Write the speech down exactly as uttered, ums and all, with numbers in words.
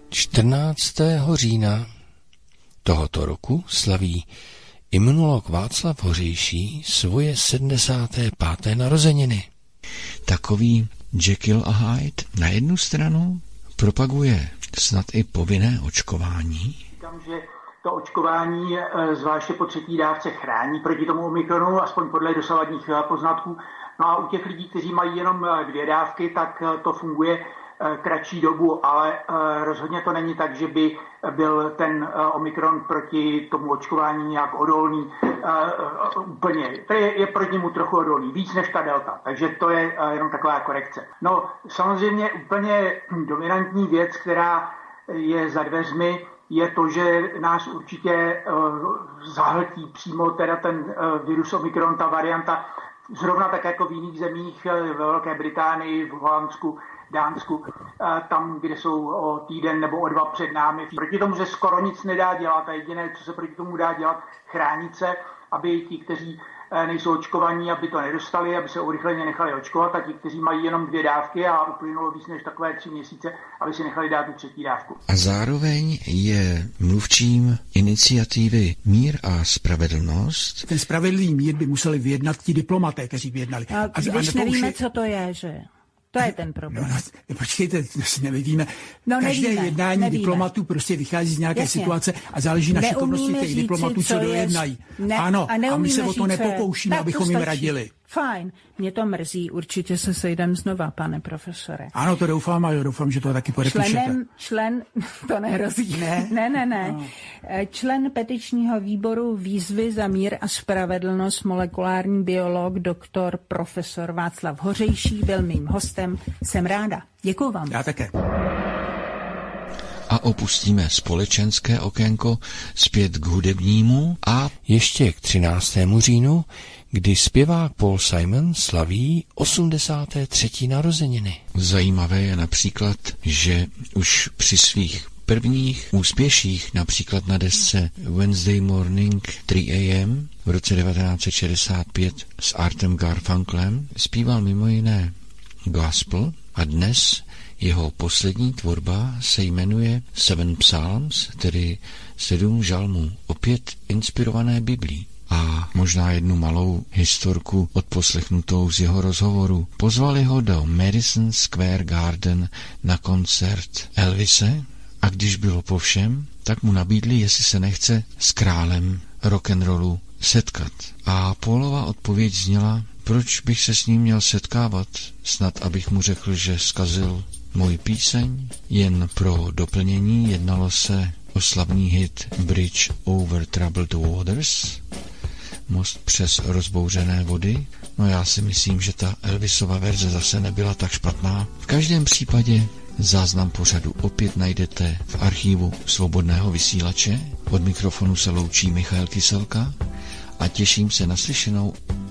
čtrnáctého října tohoto roku slaví imunolog Václav Hořejší svoje sedmdesáté páté narozeniny. Takový Jekyll a Hyde na jednu stranu propaguje snad i povinné očkování. Říkám, že to očkování zvláště po třetí dávce chrání proti tomu omikronu, aspoň podle dosavadních poznatků. No a u těch lidí, kteří mají jenom dvě dávky, tak to funguje kratší dobu, ale rozhodně to není tak, že by byl ten omikron proti tomu očkování nějak odolný úplně. To je, je proti němu trochu odolný, víc než ta delta, takže to je jenom taková korekce. No samozřejmě úplně dominantní věc, která je za dveřmi, je to, že nás určitě zahltí přímo teda ten virus omikron, ta varianta, zrovna tak jako v jiných zemích, ve Velké Británii, v Holandsku, Dánsku, tam, kde jsou o týden nebo o dva před námi. Proti tomu se skoro nic nedá dělat a jediné, co se proti tomu dá dělat, chránit se, aby ti, kteří nejsou očkovaní, aby to nedostali, aby se urychleně nechali očkovat, a ti, kteří mají jenom dvě dávky a uplynulo víc než takové tři měsíce, aby si nechali dát tu třetí dávku. A zároveň je mluvčím iniciativy Mír a spravedlnost. Ten spravedlivý mír by museli vyjednat ti diplomaté, kteří vyjednali. A, a když a nevíme, je... co to je, že... To je ten problém. No, no, počkejte, to si nevíme. No, Každé nevíme, jednání nevíme. diplomatů prostě vychází z nějaké Jasně. situace a záleží na šikovnosti těch diplomatů, co dojednají. Ne, ano, a, a my se o to nepokoušíme, abychom jim radili. Fajn, mě to mrzí, určitě se sejdem znova, pane profesore. Ano, to doufám a jo, doufám, že to taky podepíšete. Členem, člen, to nehrozí. Ne, ne, ne. ne. No. Člen petičního výboru Výzvy za mír a spravedlnost, molekulární biolog, doktor profesor Václav Hořejší byl mým hostem. Jsem ráda. Děkuju vám. Já také. A opustíme společenské okénko zpět k hudebnímu a ještě k třináctému říjnu, kdy zpěvák Paul Simon slaví osmdesáté třetí narozeniny. Zajímavé je například, že už při svých prvních úspěších, například na desce Wednesday Morning tři a m v roce devatenáct set šedesát pět s Artem Garfunklem, zpíval mimo jiné gospel a dnes jeho poslední tvorba se jmenuje Seven Psalms, tedy sedm žalmů, opět inspirované Biblí. A možná jednu malou historku odposlechnutou z jeho rozhovoru. Pozvali ho do Madison Square Garden na koncert Elvise a když bylo po všem, tak mu nabídli, jestli se nechce s králem rock'n'rollu setkat. A Paulova odpověď zněla, proč bych se s ním měl setkávat, snad abych mu řekl, že zkazil moji píseň. Jen pro doplnění jednalo se o slavný hit Bridge over Troubled Waters, most přes rozbouřené vody. No já si myslím, že ta Elvisova verze zase nebyla tak špatná. V každém případě záznam pořadu opět najdete v archivu Svobodného vysílače. Od mikrofonu se loučí Michal Kyselka a těším se na slyšenou